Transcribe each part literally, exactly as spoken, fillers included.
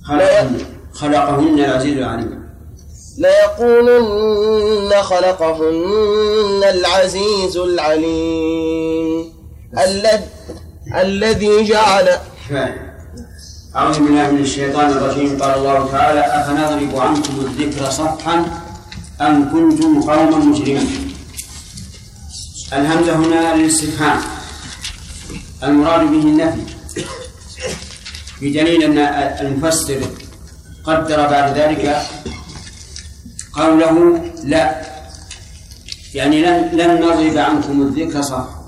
خلقهن, خلقهن العزيز العليم. ليقولن خلقهن العزيز العليم الذي جعل. أعوذ بالله من الشيطان الرجيم. قال الله تعالى: أفنضرب عنكم الذكر صفحا أم كنتم قوما مجرمين. الهمزة هنا للاستفهام، المراد به النفي، بدليل أن المفسر قدر بعد ذلك قوله لا، يعني لن, لن نضرب عنكم الذكر صفحا.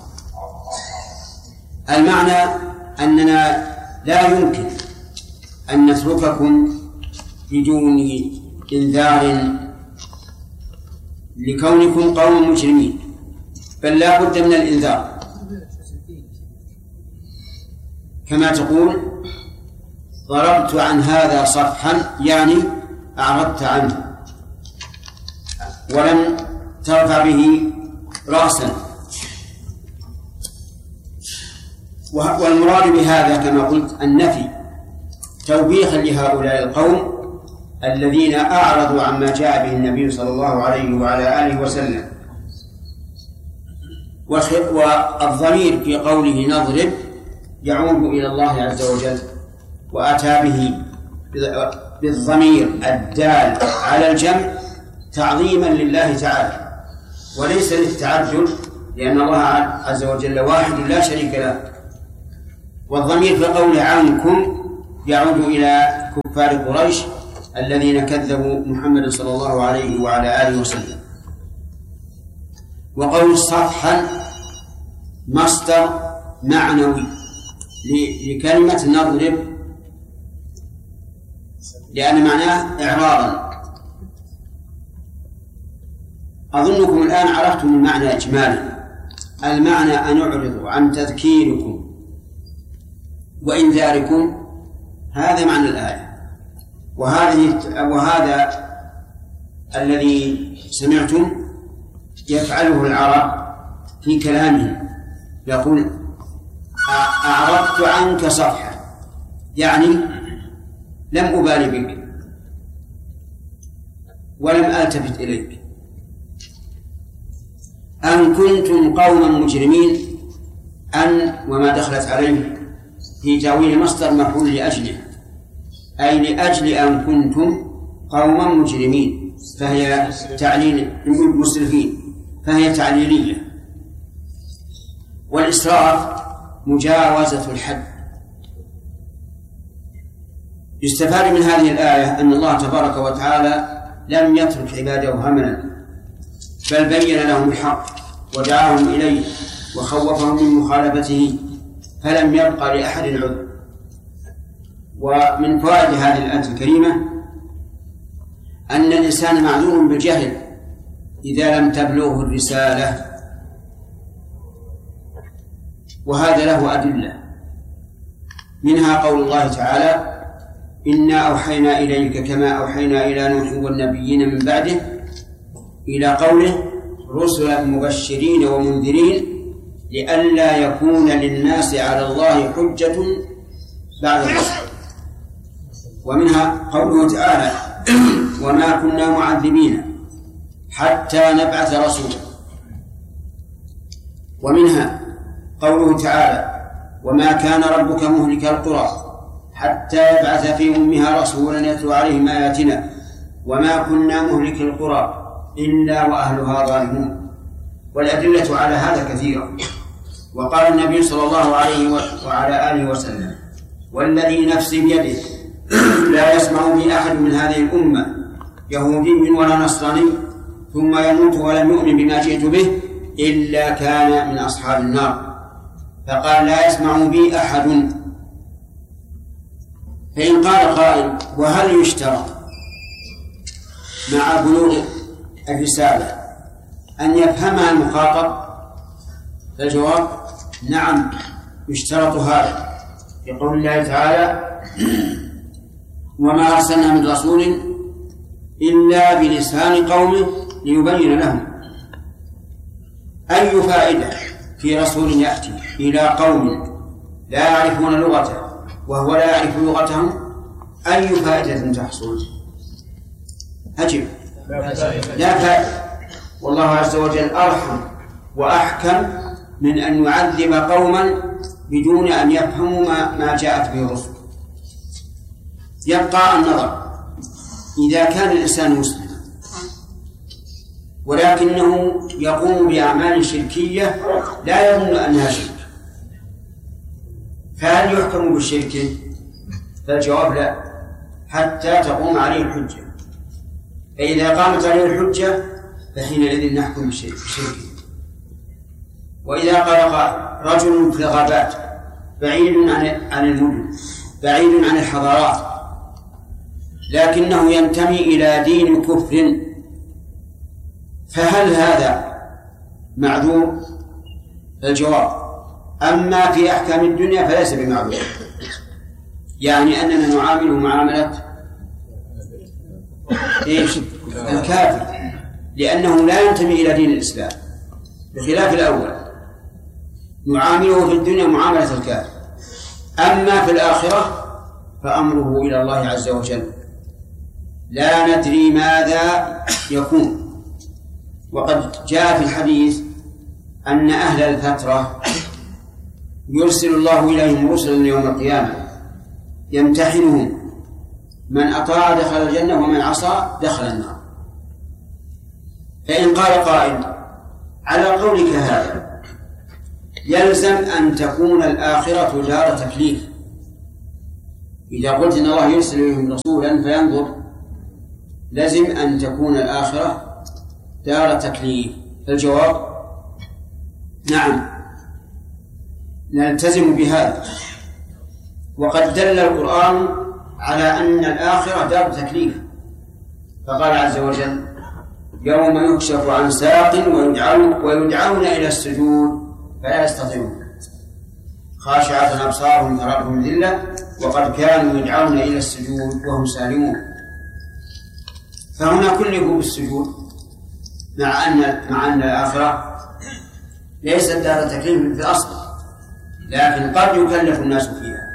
المعنى أننا لا يمكن أن نترككم بدون إنذار لكونكم قوم مجرمين، بل لا بد من الإنذار، كما تقول ضربت عن هذا صفحا، يعني أعرضت عنه ولم ترفع به رأسا. والمراد بهذا كما قلت النفي، توبيخا لهؤلاء القوم الذين أعرضوا عما جاء به النبي صلى الله عليه وعلى آله وسلم. والضمير في قوله نضرب يعود إلى الله عز وجل، وأتى به بالضمير الدال على الجمع تعظيما لله تعالى وليس للتعدد، لأن الله عز وجل واحد لا شريك له. والضمير في قول عنكم يعود إلى كفار قريش الذين كذبوا محمد صلى الله عليه وعلى آله وسلم. وقول صفحا مصدر معنوي لكلمة نضرب، لأن معناه إعراضا. أظنكم الآن عرفتم المعنى إجمالا. المعنى أن أعرض عن تذكيركم وإنذاركم، هذا معنى الآية. وهذه وهذا الذي سمعتم يفعله العرب في كلامهم، يقول أعرضت عنك صفحا، يعني لم أبالي بك ولم ألتفت إليك. أن كنتم قوما مجرمين، أن وما دخلت عليه في تأويل مصدر مفعول لأجله، أي لأجل أن كنتم قوما مجرمين، فهي تعليل مسرفين، فهي تعليلية. والإسراف مجاوزة الحد. يستفاد من هذه الآية أن الله تبارك وتعالى لم يترك عباده هملا، بل بين لهم الحق ودعاهم إليه وخوفهم من مخالفته، فلم يبقى لأحد عذر. ومن فوائد هذه الآية الكريمة أن الإنسان معذور بالجهل إذا لم تبلغه الرسالة، وهذا له أدلة، منها قول الله تعالى: إنا أوحينا إليك كما أوحينا إلى نوح والنبيين من بعده، إلى قوله: رسلا مبشرين ومنذرين لئلا يكون للناس على الله حجة بعد الرسل. ومنها قوله تعالى: وما كنا معذبين حتى نبعث رسولا. ومنها قوله تعالى: وما كان ربك مهلك القرى حتى يبعث في أمها رسولا يتلو عليهم آياتنا وما كنا مهلك القرى إلا وأهلها ظالمون. والأدلة على هذا كثيرة. وقال النبي صلى الله عليه وعلى آله وسلم: والذي نفسي بيده لا يسمع بي أحد من هذه الأمة يهودي ولا نصراني ثم يموت ولم يؤمن بما جئت به إلا كان من أصحاب النار. فقال: لا يسمع بي أحد. فإن قال قائل: وهل يشترط مع بلوغ الرسالة أن يفهمها المخاطب؟ فالجواب: نعم، يشترط هذا، يقول الله تعالى: وما أرسلنا من رسول إلا بلسان قومه ليبين لهم. أي فائدة في رسول يأتي إلى قوم لا يعرفون لغته وهو لا يعرف لغتهم؟ أي فائدة تحصل؟ أجب. لا فائدة. والله عز وجل أرحم وأحكم من أن يعذب قوما بدون أن يفهموا ما, ما جاءت به الرسل. يبقى النظر إذا كان الإنسان مسلما ولكنه يقوم بأعمال شركية لا يظن أنها شرك، فهل يحكم بالشرك؟ فالجواب لا، حتى تقوم عليه الحجة. فإذا قامت عليه الحجة فحينئذ نحكم بالشرك. وإذا قال رجل في الغابات بعيد عن المدن بعيد عن الحضارات لكنه ينتمي إلى دين كفر، فهل هذا معذور؟ الجواب: أما في أحكام الدنيا فليس بمعذور، يعني أننا نعامله معاملة إيش؟ الكافر، لأنه لا ينتمي إلى دين الإسلام، بخلاف الأول نعامله في الدنيا معاملة الكافر. أما في الآخرة فأمره إلى الله عز وجل، لا ندري ماذا يكون. وقد جاء في الحديث أن أهل الفترة يرسل الله إليهم رسلا يوم القيامة يمتحنهم، من أطاع دخل الجنة ومن عصى دخل النار. فإن قال قائل: على قولك هذا يلزم أن تكون الآخرة دار تكليف، إذا قلت إن الله يرسل إليهم رسولا فينظر، لازم أن تكون الآخرة دار تكليف. الجواب: نعم، نلتزم بهذا. وقد دل القرآن على أن الآخرة دار تكليف، فقال عز وجل: يوم يكشف عن ساق ويدعون, ويدعون إلى السجود فلا يستطيعون، خاشعة أبصارهم ترهقهم ذلة وقد كانوا يدعون إلى السجود وهم سالمون. فهنا كلفوا بالسجود، مع أن مع أن الآخرة ليست دار تكليف في الأصل، لكن قد يكلف الناس فيها.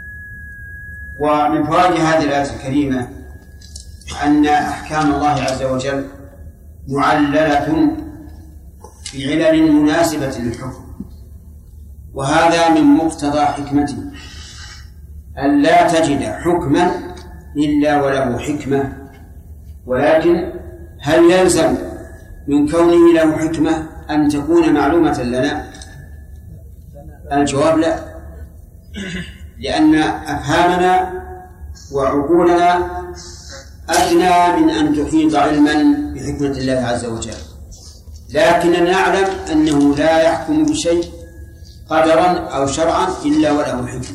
ومن فوائد هذه الآية الكريمة أن أحكام الله عز وجل معللة بعلل مناسبة للحكم، وهذا من مقتضى حكمته، أن لا تجد حكما إلا وله حكمة. ولكن هل يلزم من كونه له حكمة أن تكون معلومة لنا؟ الجواب: لا، لأن أفهامنا وعقولنا أدنى من أن تحيط علما بحكمة الله عز وجل، لكننا نعلم أنه لا يحكم بشيء قدرا أو شرعا إلا وله حكمة.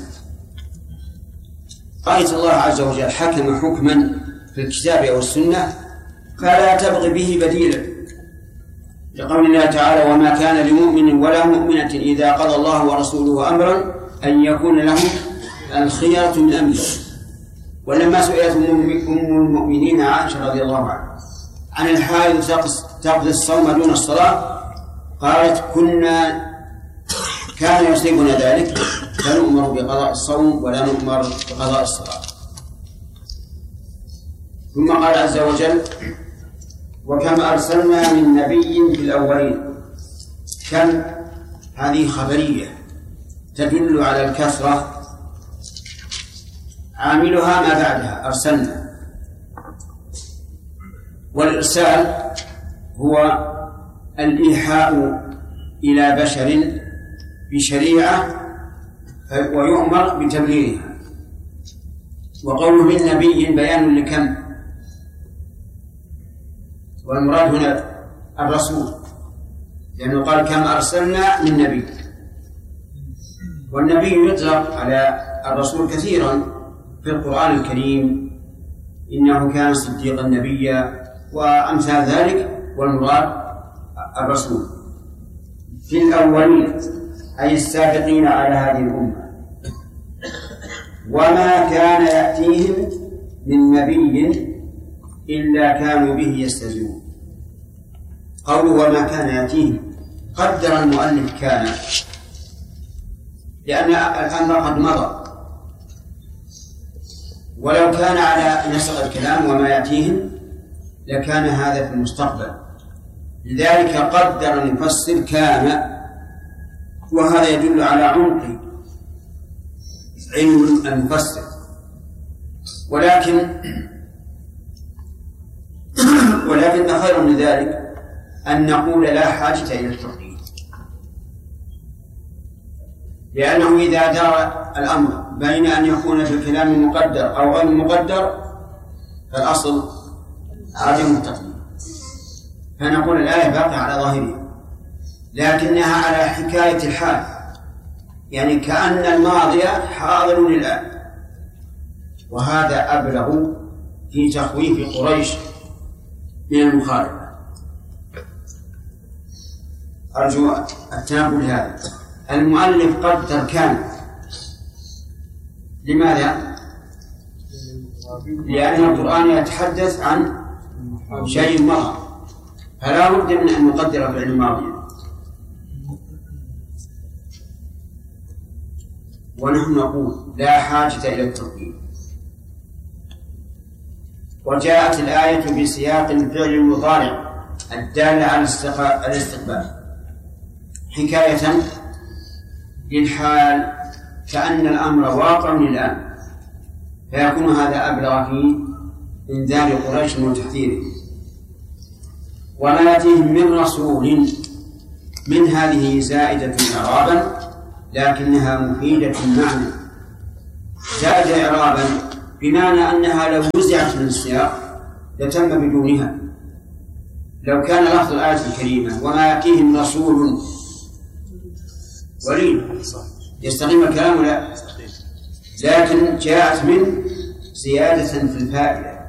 رأيت الله عز وجل حكم حكما في الكتاب أو السنة فلا تبغي به بديلا، لقول الله تعالى: وما كان لمؤمن ولا مؤمنة إذا قضى الله ورسوله أمرا أن يكون لهم الخيرة من أمره. ولما سئلت أم المؤمنين عائشة رضي الله عنها عن الحائض تقضي الصوم دون الصلاة، قالت: كنا كان يصيبنا ذلك فنؤمر بقضاء الصوم ولا نؤمر بقضاء الصلاة. ثم قال عز وجل: وكم أرسلنا من نبي في الأولين. كم هذه خبرية تدل على الكثرة، عاملها ما بعدها أرسلنا. والإرسال هو الإيحاء إلى بشر بشريعة ويؤمر بتبليغها. وقوله من نبي بيان لكم، والمراد هنا الرسول، لأنه قال كم أرسلنا من نبي. والنبي يطلق على الرسول كثيرا في القرآن الكريم، إنه كان صديقا نبيا وأمثال ذلك، والمراد الرسول. في الأولين أي السابقين على هذه الأمة. وما كان يأتيهم من نبي إلا كانوا به يستهزئون. قوله وما كان يأتيهم قدر المؤلف كان، لأن الأمر قد مضى، ولو كان على نسق الكلام وما يأتيهم لكان هذا في المستقبل. لذلك قدر المفسر كان، وهذا يدل على عمق علم المفسر. ولكن ولكن خير من ذلك أن نقول لا حاجة إلى التقدير، لأنه إذا دار الأمر بين أن يكون في الكلام مقدر أو غير مقدر فالأصل عدم التقدير، فنقول الآية باقية على ظاهرها لكنها على حكاية الحال، يعني كأن الماضي حاضر الآن، وهذا أبلغ في تخويف قريش من المخالفة. أرجو التنبه لهذا. المؤلف قدر كان، لماذا؟ لأن القرآن يتحدث عن شيء مضى، فلا بد من أن نقدر فعل الماضي. ونحن نقول لا حاجة إلى التقدير. وجاءت الآية بسياق الفعل المضارع الدال على الاستقبال حكاية للحال، كأن الأمر واقع الآن، فيكون هذا أبلغ في إنذار قريش وتحذيره. وما يأتيهم من رسول من هذه زائدة إعرابا لكنها مفيدة معنى. زائدة إعرابا بمعنى أنها لو وزعت من السياق لتم بدونها. لو كان لفظ الآية الكريمة وما يأتيهم رسول وليد يستقيم الكلام لا، لكن جاءت من زيادة في الفائدة